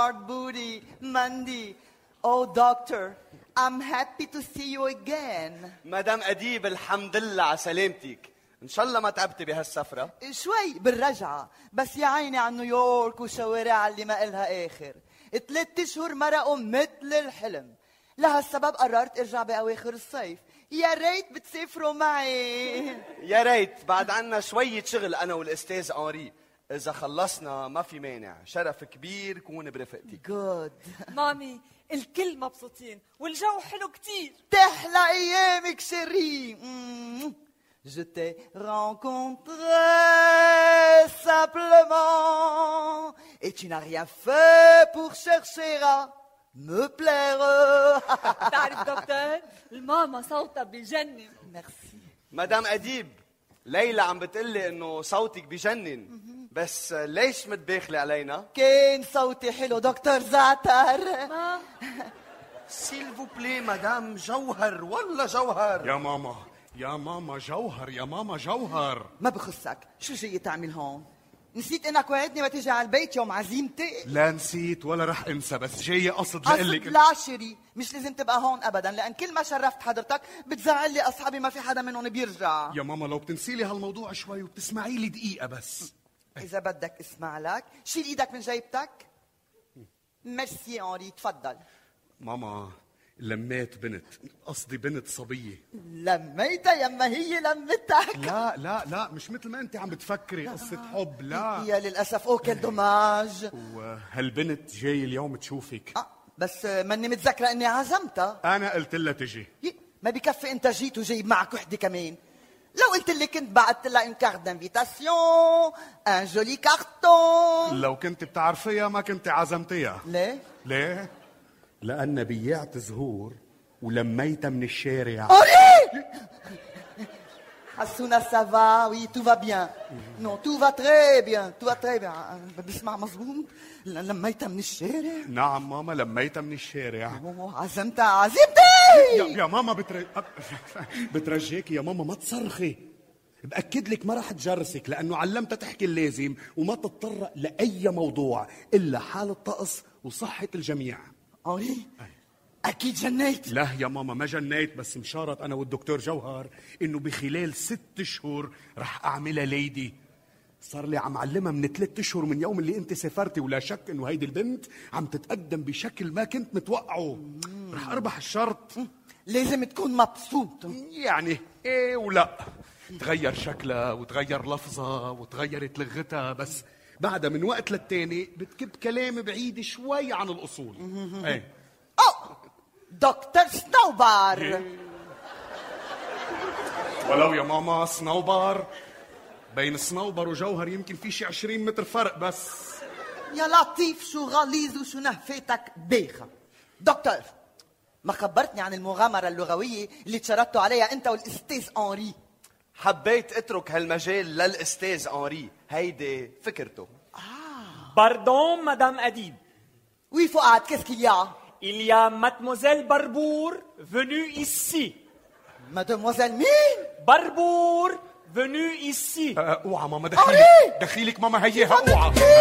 hard booty, Mandy. Oh, doctor, I'm happy to see you again. مدام أديب الحمد لله على سلامتك. إن شاء الله ما تعبتي بهالسفرة. شوي بالرجعة، بس يا عيني عن نيويورك وشوارع اللي ما إلها آخر. 3 أشهر مرقوا مثل الحلم. لهالسبب قررت ارجع بأواخر الصيف. يا ريت بتسافروا معي. يا ريت، بعد عنا شوية شغل أنا والأستاذ أنري. إذا خلصنا ما في مانع، شرف كبير كون برفقتك. جود. مامي الكل مبسوطين والجو حلو كتير. تحلى أيامك شيري. Je t'ai rencontré simplement et tu n'as rien fait pour chercher à me plaire. تعرف دكتور الماما صوتها بجنن. Merci. مدام أديب، ليلى عم بتقلي إنه صوتك بجنن، بس ليش متباخلة علينا؟ كان صوتي حلو دكتور زعتر. سيل فو بلي مدام جوهر والله جوهر. يا ماما جوهر، يا ماما جوهر. ما بخصك، شو جاي تعمل هون؟ نسيت انك وعدتني وتيجي على البيت يوم عزيمتي؟ لا نسيت ولا رح انسى، بس جاي قصد قصد لقلك لا شيري، مش لازم تبقى هون ابدا، لان كل ما شرفت حضرتك بتزعل لي اصحابي ما في حدا منهم بيرجع. يا ماما لو بتنسي لي هالموضوع شوي وبتسمعي لي دقيقة بس. اذا بدك اسمع لك، شيل ايدك من جيبتك. ميرسي أنري، تفضل. ماما لميت بنت، قصدي بنت صبية. لميتها يما هي لمتك. لا مش مثل ما انت عم بتفكري قصة حب، لا. يا للأسف اوكل دوماج. وهالبنت جاي اليوم تشوفك. بس ماني متذكرة اني عزمتها. انا قلت لها تجي. ما بكفي انت جيت وجايب معك وحدة كمان. لو قلت لي كنت بعت لها ان كارت دانفيتاسيون، ان جولي كارتون. لو كنت بتعرفيها ما كنت عزمتيها. ليه؟ لأن بيعت زهور ولميتها من الشارع. حسونا سافا، وي تو فا بيان. نو تو فا تري بيان، تو فا تري بيان. بسمع مظبوط؟ لميتها من الشارع؟ نعم ماما لميتها من الشارع. عزمتي يا ماما بترجيكي يا ماما ما تصرخي. بأكد لك ما رح تجرسك، لأنه علمتها تحكي اللازم وما تتطرق لأي موضوع إلا حال الطقس وصحة الجميع. أنري أكيد جنيت. لا يا ماما ما جنيت، بس مشارط أنا والدكتور جوهر إنه بخلال 6 أشهر رح أعملها ليدي. صار لي عم علمها من 3 أشهر من يوم اللي أنت سافرتي، ولا شك إنه هيدي البنت عم تتقدم بشكل ما كنت متوقعه. رح أربح الشرط. لازم تكون مبسوط. يعني إيه ولا. تغير شكلها وتغير لفظها وتغيرت لغتها، بس بعدها من وقت للتاني بتكب كلام بعيد شوي عن الأصول. ايه دكتور صنوبر. ولو يا ماما صنوبر، بين صنوبر وجوهر يمكن في شي 20 متر فرق بس. يا لطيف شو غليظ وشو نهفتك بايخة. دكتور، ما خبرتني عن المغامرة اللغوية اللي تشردتوا عليها أنت والأستاذ أنري. حبيت اترك هالمجال للأستاذ أنري، هيدي فكرته. Pardon, Madame Adib. Oui, Fouad, qu'est-ce qu'il y a? Il y a Mademoiselle Barbour venue ici. Mademoiselle مين؟ Barbour venue ici. اوعى ماما دخيلك ماما هيها اوعى.